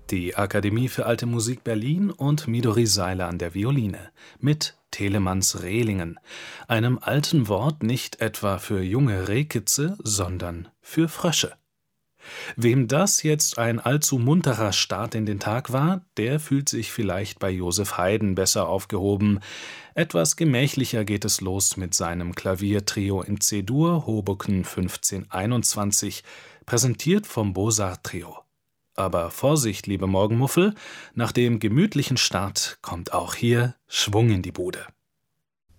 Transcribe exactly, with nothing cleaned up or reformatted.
Die Akademie für Alte Musik Berlin und Midori Seiler an der Violine mit Telemanns Rehlingen, einem alten Wort nicht etwa für junge Rehkitze, sondern für Frösche. Wem das jetzt ein allzu munterer Start in den Tag war, der fühlt sich vielleicht bei Joseph Haydn besser aufgehoben. Etwas gemächlicher geht es los mit seinem Klaviertrio in C-Dur, Hoboken fünfzehn einundzwanzig, präsentiert vom Beaux-Arts-Trio. Aber Vorsicht, liebe Morgenmuffel, nach dem gemütlichen Start kommt auch hier Schwung in die Bude.